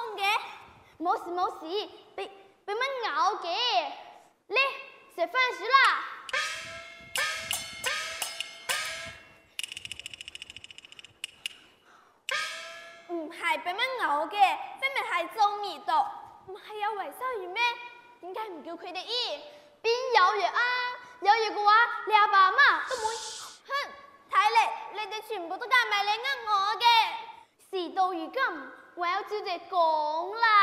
痛嘅？冇事，俾蚊咬嘅。嚟食飯時啦。唔係俾蚊咬嘅，分明係做味道。唔係有維修員咩？點解唔叫佢哋醫？邊有藥啊？有藥嘅話，你阿爸阿媽都唔會。哼！睇嚟你哋全部都加埋嚟呃我嘅。事到如今，唯有照直講啦。